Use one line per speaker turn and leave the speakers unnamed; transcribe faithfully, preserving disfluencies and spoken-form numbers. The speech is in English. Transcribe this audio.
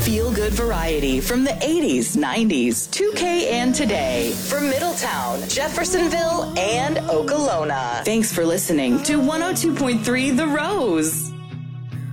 feel-good variety from the eighties, nineties, two K, and today. From Middletown, Jeffersonville, and Okolona. Thanks for listening to one oh two point three The Rose.